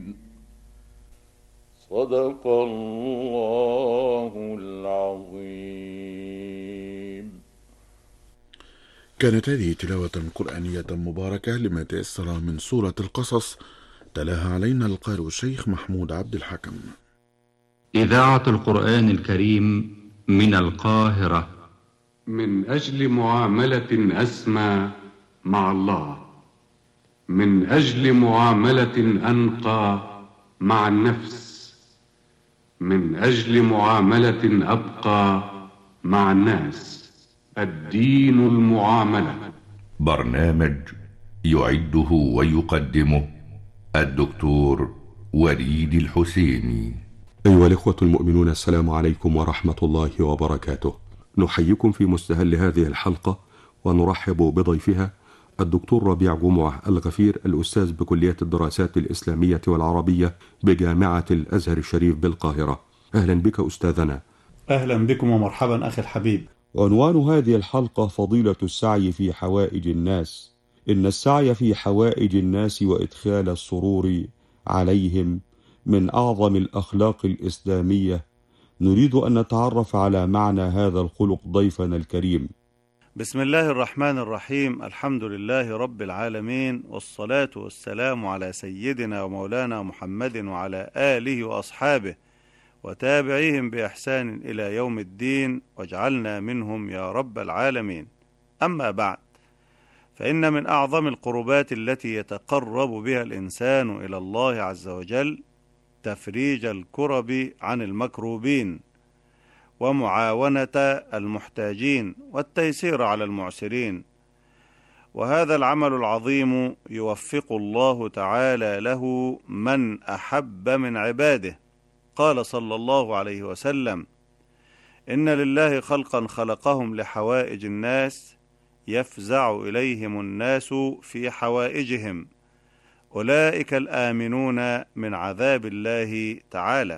صدق الله العظيم. كانت هذه تلاوة قرآنية مباركة لما تيسر من سورة القصص، تلاها علينا القارئ الشيخ محمود عبد الحكم. إذاعة القرآن الكريم من القاهرة. من أجل معاملة أسمى مع الله، من أجل معاملة أنقى مع النفس، من أجل معاملة أبقى مع الناس. الدين المعاملة. برنامج يعده ويقدمه الدكتور وليد الحسيني. أيها الإخوة المؤمنون، السلام عليكم ورحمة الله وبركاته. نحييكم في مستهل هذه الحلقة ونرحب بضيفها الدكتور ربيع جمعة الغفير، الأستاذ بكلية الدراسات الإسلامية والعربية بجامعة الأزهر الشريف بالقاهرة. أهلا بك أستاذنا. أهلا بكم ومرحبا أخي الحبيب. عنوان هذه الحلقة فضيلة السعي في حوائج الناس. إن السعي في حوائج الناس وإدخال السرور عليهم من أعظم الأخلاق الإسلامية. نريد أن نتعرف على معنى هذا الخلق ضيفنا الكريم. بسم الله الرحمن الرحيم. الحمد لله رب العالمين، والصلاة والسلام على سيدنا ومولانا محمد وعلى آله وأصحابه وتابعيهم بإحسان إلى يوم الدين، واجعلنا منهم يا رب العالمين. أما بعد، فإن من أعظم القربات التي يتقرب بها الإنسان إلى الله عز وجل تفريج الكرب عن المكروبين، ومعاونة المحتاجين، والتيسير على المعسرين. وهذا العمل العظيم يوفق الله تعالى له من أحب من عباده. قال صلى الله عليه وسلم: إن لله خلقا خلقهم لحوائج الناس، يفزع إليهم الناس في حوائجهم، أولئك الآمنون من عذاب الله تعالى.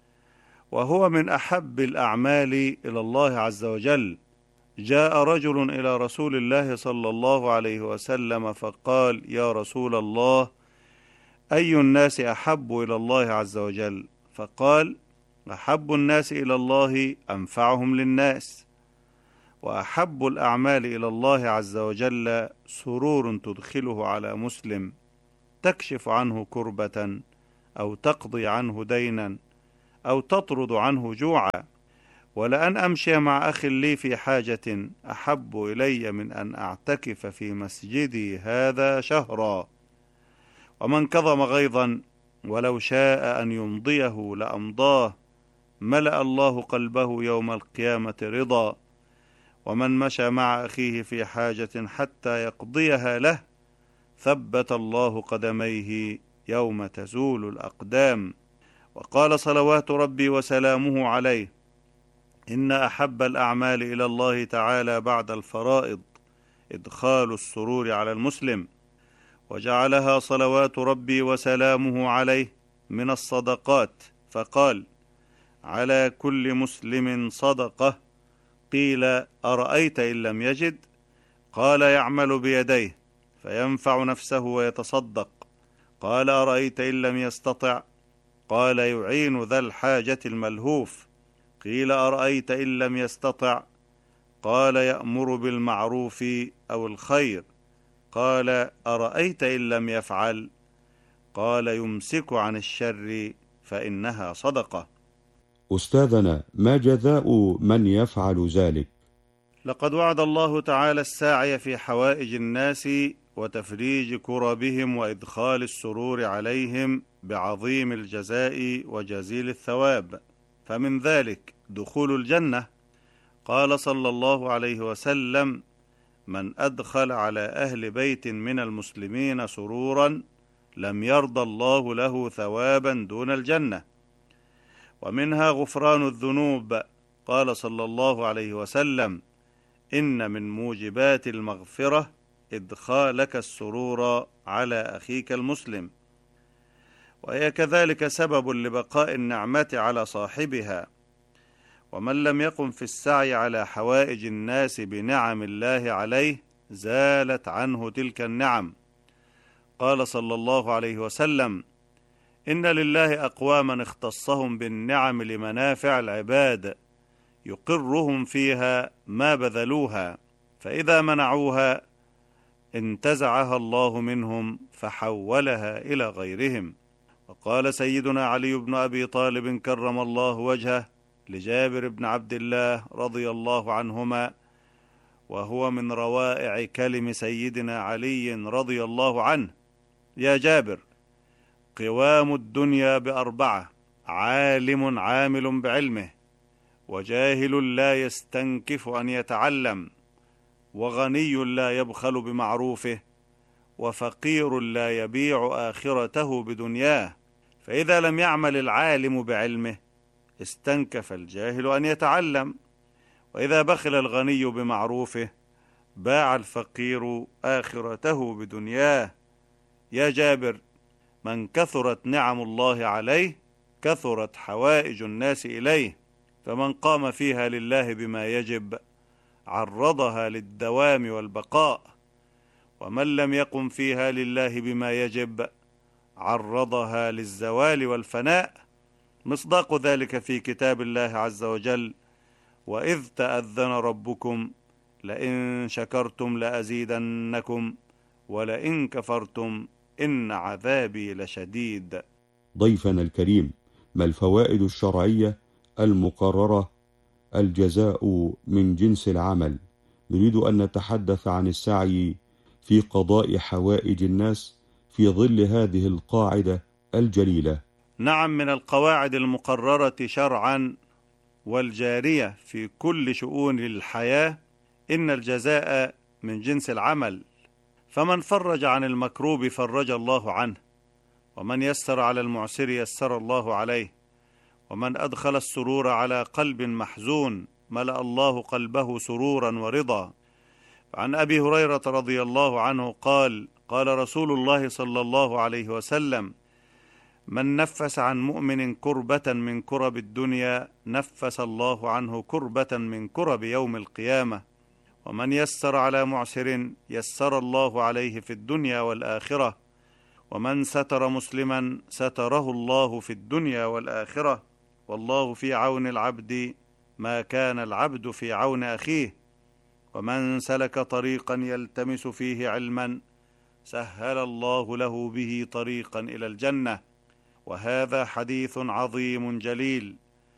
وهو من أحب الأعمال إلى الله عز وجل. جاء رجل إلى رسول الله صلى الله عليه وسلم فقال: يا رسول الله، أي الناس أحب إلى الله عز وجل؟ فقال: أحب الناس إلى الله أنفعهم للناس. وأحب الأعمال إلى الله عز وجل سرور تدخله على مسلم، تكشف عنه كربة، أو تقضي عنه دينا، أو تطرد عنه جوعا. ولأن أمشي مع أخ لي في حاجة أحب إلي من أن أعتكف في مسجدي هذا شهرا. ومن كظم غيظا ولو شاء أن يمضيه لأمضاه، ملأ الله قلبه يوم القيامة رضا. ومن مشى مع أخيه في حاجة حتى يقضيها له، ثبت الله قدميه يوم تزول الأقدام. وقال صلوات ربي وسلامه عليه: إن أحب الأعمال إلى الله تعالى بعد الفرائض إدخال السرور على المسلم. وجعلها صلوات ربي وسلامه عليه من الصدقات، فقال: على كل مسلم صدقة. قيل: أرأيت إن لم يجد؟ قال: يعمل بيديه فينفع نفسه ويتصدق. قال: أرأيت إن لم يستطع؟ قال: يعين ذا الحاجة الملهوف. قيل: أرأيت إن لم يستطع؟ قال: يأمر بالمعروف أو الخير. قال: أرأيت إن لم يفعل؟ قال: يمسك عن الشر فإنها صدقة. أستاذنا، ما جزاء من يفعل ذلك؟ لقد وعد الله تعالى الساعي في حوائج الناس وتفريج كربهم وإدخال السرور عليهم بعظيم الجزاء وجزيل الثواب، فمن ذلك دخول الجنة. قال صلى الله عليه وسلم: من أدخل على أهل بيت من المسلمين سرورا لم يرضى الله له ثوابا دون الجنة. ومنها غفران الذنوب. قال صلى الله عليه وسلم: إن من موجبات المغفرة إدخالك السرور على أخيك المسلم. وهي كذلك سبب لبقاء النعمة على صاحبها. ومن لم يقم في السعي على حوائج الناس بنعم الله عليه زالت عنه تلك النعم. قال صلى الله عليه وسلم: إن لله أقواما اختصهم بالنعم لمنافع العباد يقرهم فيها ما بذلوها، فإذا منعوها انتزعها الله منهم فحولها إلى غيرهم. وقال سيدنا علي بن أبي طالب كرم الله وجهه لجابر بن عبد الله رضي الله عنهما، وهو من روائع كلم سيدنا علي رضي الله عنه: يا جابر، قوام الدنيا بأربعة: عالم عامل بعلمه، وجاهل لا يستنكف أن يتعلم، وغني لا يبخل بمعروفه، وفقير لا يبيع آخرته بدنياه. فإذا لم يعمل العالم بعلمه استنكف الجاهل أن يتعلم، وإذا بخل الغني بمعروفه باع الفقير آخرته بدنياه. يا جابر، من كثرت نعم الله عليه كثرت حوائج الناس إليه، فمن قام فيها لله بما يجب عرضها للدوام والبقاء، ومن لم يقم فيها لله بما يجب عرضها للزوال والفناء. مصداق ذلك في كتاب الله عز وجل: وإذ تأذن ربكم لئن شكرتم لأزيدنكم ولئن كفرتم إن عذابي لشديد. ضيفنا الكريم، ما الفوائد الشرعية المقررة الجزاء من جنس العمل؟ نريد أن نتحدث عن السعي في قضاء حوائج الناس في ظل هذه القاعدة الجليلة. نعم، من القواعد المقررة شرعا والجارية في كل شؤون الحياة إن الجزاء من جنس العمل، فمن فرج عن المكروب فرج الله عنه، ومن يسر على المعسر يسر الله عليه، ومن أدخل السرور على قلب محزون ملأ الله قلبه سرورا ورضا. عن أبي هريرة رضي الله عنه قال: قال رسول الله صلى الله عليه وسلم: من نفس عن مؤمن كربة من كرب الدنيا نفس الله عنه كربة من كرب يوم القيامة، ومن يسر على معسر يسر الله عليه في الدنيا والآخرة، ومن ستر مسلما ستره الله في الدنيا والآخرة، والله في عون العبد ما كان العبد في عون أخيه، ومن سلك طريقا يلتمس فيه علما سهل الله له به طريقا إلى الجنة. وهذا حديث عظيم جليل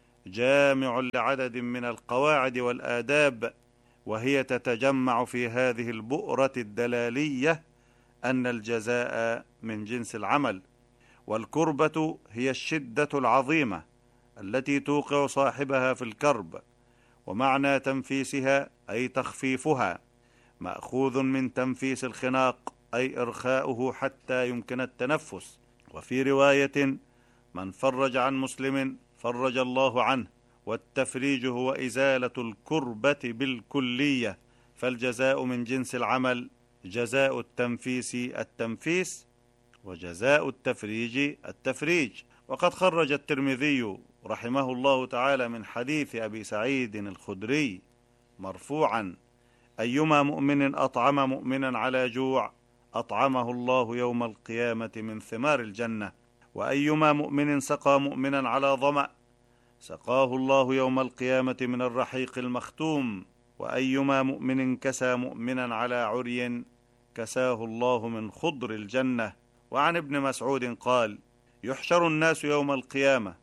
جامع لعدد من القواعد والآداب، وهي تتجمع في هذه البؤرة الدلالية أن الجزاء من جنس العمل. والكربة هي الشدة العظيمة التي توقع صاحبها في الكرب، ومعنى تنفيسها أي تخفيفها، مأخوذ من تنفيس الخناق أي إرخاؤه حتى يمكن التنفس. وفي رواية: من فرج عن مسلم فرج الله عنه، والتفريج هو إزالة الكربة بالكلية، فالجزاء من جنس العمل، جزاء التنفيس التنفيس، وجزاء التفريج التفريج. وقد خرج الترمذي رحمه الله تعالى من حديث أبي سعيد الخدري مرفوعا: أيما مؤمن أطعم مؤمنا على جوع أطعمه الله يوم القيامة من ثمار الجنة، وأيما مؤمن سقى مؤمنا على ظمأ سقاه الله يوم القيامة من الرحيق المختوم، وأيما مؤمن كسى مؤمنا على عري كساه الله من خضر الجنة. وعن ابن مسعود قال: يحشر الناس يوم القيامة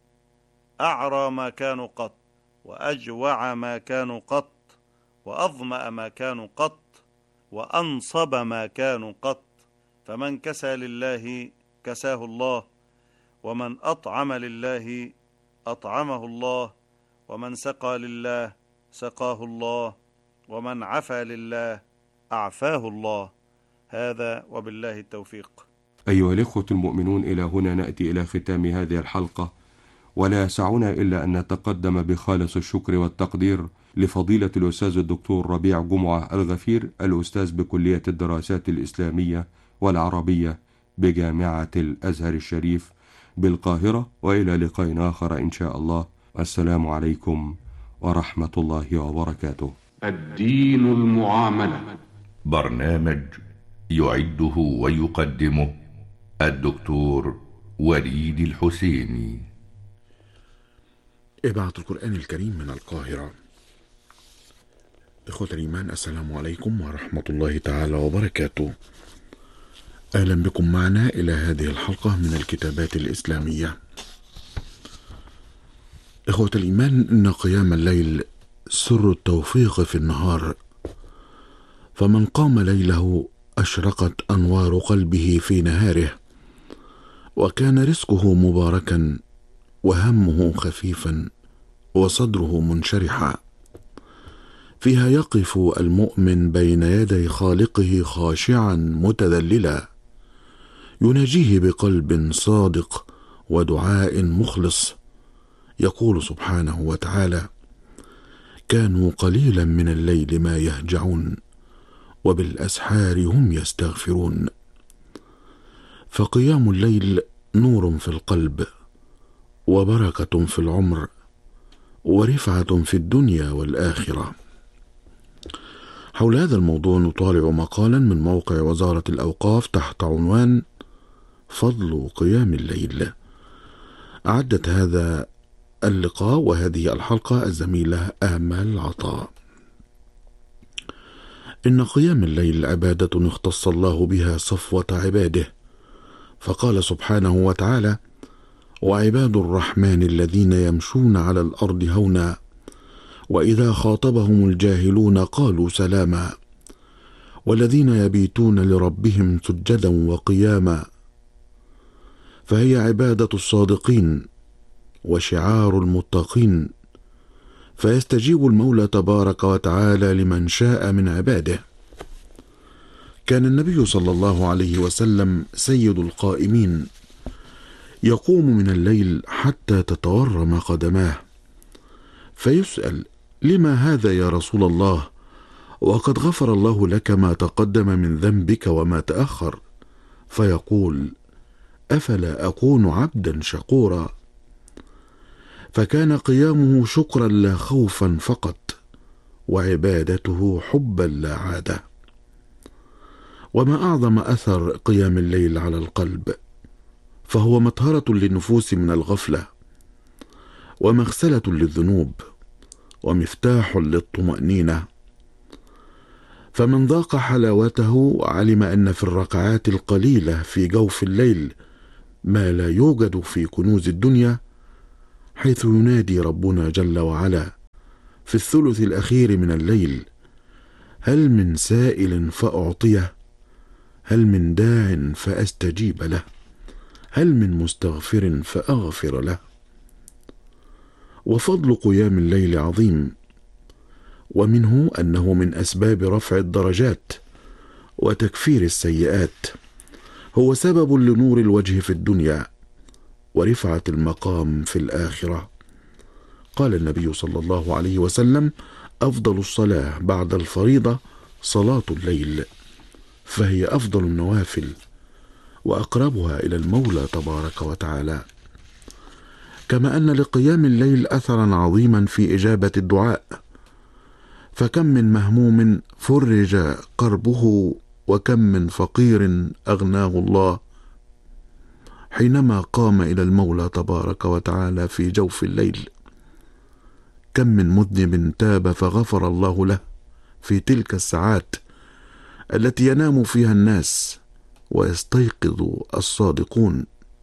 أعرى ما كانوا قط، وأجوع ما كانوا قط، وأظمأ ما كانوا قط، وأنصب ما كانوا قط، فمن كسى لله كساه الله، ومن أطعم لله أطعمه الله، ومن سقى لله سقاه الله، ومن عفا لله أعفاه الله. هذا وبالله التوفيق. أيها الإخوة المؤمنون، إلى هنا نأتي إلى ختام هذه الحلقة، ولا يسعنا إلا أن نتقدم بخالص الشكر والتقدير لفضيلة الأستاذ الدكتور ربيع جمعة الغفير، الأستاذ بكلية الدراسات الإسلامية والعربية بجامعة الأزهر الشريف بالقاهرة، وإلى لقاء آخر إن شاء الله. السلام عليكم ورحمة الله وبركاته. الدين المعاملة، برنامج يعده ويقدمه الدكتور وليد الحسيني. إذاعة القرآن الكريم من القاهرة. إخوة الإيمان، السلام عليكم ورحمة الله تعالى وبركاته. أهلا بكم معنا إلى هذه الحلقة من الكتابات الإسلامية. إخوة الإيمان، إن قيام الليل سر التوفيق في النهار، فمن قام ليله أشرقت أنوار قلبه في نهاره، وكان رزقه مباركا وهمه خفيفا وصدره منشرحا. فيها يقف المؤمن بين يدي خالقه خاشعا متذللا، يناجيه بقلب صادق ودعاء مخلص. يقول سبحانه وتعالى: كانوا قليلا من الليل ما يهجعون وبالأسحار هم يستغفرون. فقيام الليل نور في القلب، وبركة في العمر، ورفعة في الدنيا والآخرة. حول هذا الموضوع نطالع مقالا من موقع وزارة الأوقاف تحت عنوان فضل قيام الليل. أعدت هذا اللقاء وهذه الحلقة الزميلة آمال عطاء. إن قيام الليل عبادة اختص الله بها صفوة عباده، فقال سبحانه وتعالى: وعباد الرحمن الذين يمشون على الأرض هونا وإذا خاطبهم الجاهلون قالوا سلاما والذين يبيتون لربهم سجدا وقياما. فهي عبادة الصادقين وشعار المتقين، فيستجيب المولى تبارك وتعالى لمن شاء من عباده. كان النبي صلى الله عليه وسلم سيد القائمين، يقوم من الليل حتى تتورم قدماه، فيسأل: لما هذا يا رسول الله، وقد غفر الله لك ما تقدم من ذنبك وما تأخر؟ فيقول: أفلا أكون عبدا شكورا؟ فكان قيامه شكرا لا خوفا فقط، وعبادته حبا لا عادة. وما أعظم أثر قيام الليل على القلب، فهو مطهرة للنفوس من الغفلة، ومغسلة للذنوب، ومفتاح للطمأنينة. فمن ذاق حلاوته علم أن في الركعات القليلة في جوف الليل ما لا يوجد في كنوز الدنيا، حيث ينادي ربنا جل وعلا في الثلث الأخير من الليل: هل من سائل فأعطيه، هل من داع فأستجيب له، هل من مستغفر فأغفر له. وفضل قيام الليل عظيم، ومنه أنه من أسباب رفع الدرجات وتكفير السيئات، هو سبب لنور الوجه في الدنيا ورفعة المقام في الآخرة. قال النبي صلى الله عليه وسلم: أفضل الصلاة بعد الفريضة صلاة الليل، فهي أفضل النوافل وأقربها إلى المولى تبارك وتعالى. كما أن لقيام الليل أثرا عظيما في إجابة الدعاء، فكم من مهموم فرج كربه، وكم من فقير أغناه الله حينما قام إلى المولى تبارك وتعالى في جوف الليل. كم من مذنب تاب فغفر الله له في تلك الساعات التي ينام فيها الناس ويستيقظ الصادقون.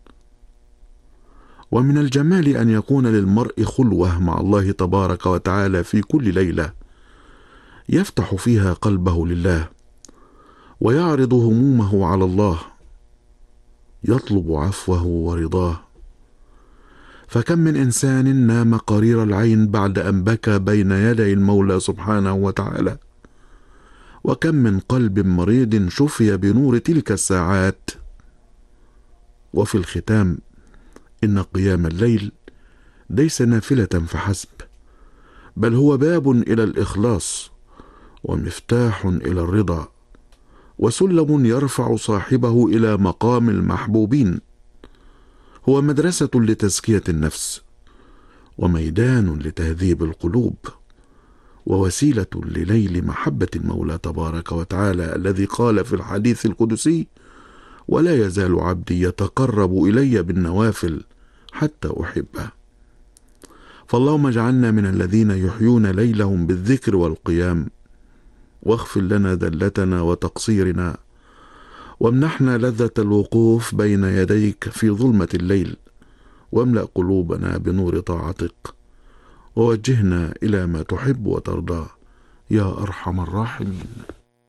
ومن الجمال أن يكون للمرء خلوة مع الله تبارك وتعالى في كل ليلة، يفتح فيها قلبه لله، ويعرض همومه على الله، يطلب عفوه ورضاه. فكم من إنسان نام قرير العين بعد أن بكى بين يدي المولى سبحانه وتعالى، وكم من قلب مريض شفي بنور تلك الساعات. وفي الختام، إن قيام الليل ليس نافلة فحسب، بل هو باب إلى الإخلاص، ومفتاح إلى الرضا، وسلم يرفع صاحبه إلى مقام المحبوبين. هو مدرسة لتزكية النفس، وميدان لتهذيب القلوب، ووسيلة لنيل محبة المولى تبارك وتعالى، الذي قال في الحديث القدسي: ولا يزال عبدي يتقرب إلي بالنوافل حتى أحبه. فاللهم اجعلنا من الذين يحيون ليلهم بالذكر والقيام، واغفر لنا ذلتنا وتقصيرنا، وامنحنا لذة الوقوف بين يديك في ظلمة الليل، واملأ قلوبنا بنور طاعتك، ووجهنا إلى ما تحب وترضى يا أرحم الراحمين.